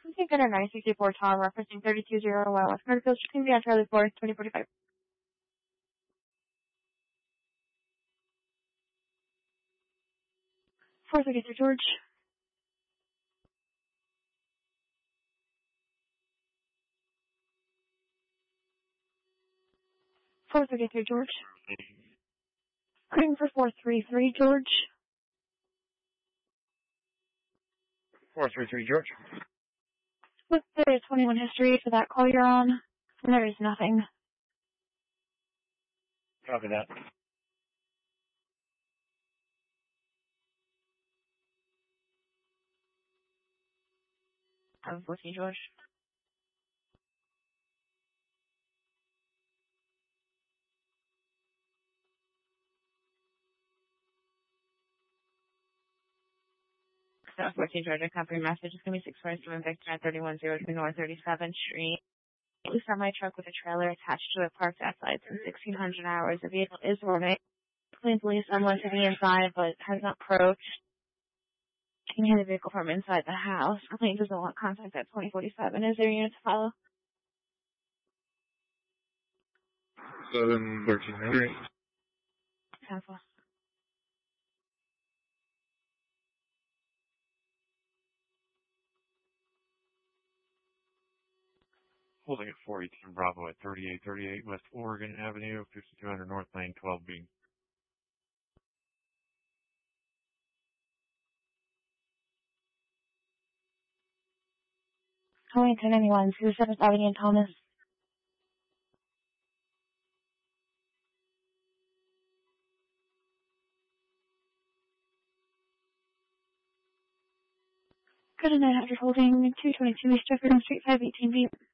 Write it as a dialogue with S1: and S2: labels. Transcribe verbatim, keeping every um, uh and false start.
S1: Take under nine sixty-four Tom, referencing thirty-two zero one West Carterfield, Street, on Charlie four, twenty forty-five. four thirty-three George. four thirty-three George. Cutting for four thirty-three George.
S2: four thirty-three George.
S1: What's the twenty-one history for that call you're on? And there is nothing.
S2: Copy that.
S1: seven fourteen George. seven fourteen George, I copy your message. It's going to be six forty-seven Victor at thirty-one oh two North thirty-seventh Street. We saw my truck with a trailer attached to it parked outside since sixteen hundred hours. The vehicle is running. Please leave someone to the inside, but has not approached. Can you hear the vehicle from inside the house? Complaint doesn't want contact at twenty forty-seven. Is there a unit to follow?
S2: seven thirteen hundred.
S1: Cancel.
S2: Holding at four eighteen Bravo at thirty-eight thirty-eight West Oregon Avenue, fifty-two hundred North Lane, twelve B.
S1: Calling ten ninety-one, seventh Avenue in Thomas. Good night after holding two twenty-two East Jefferson Street, five eighteen B.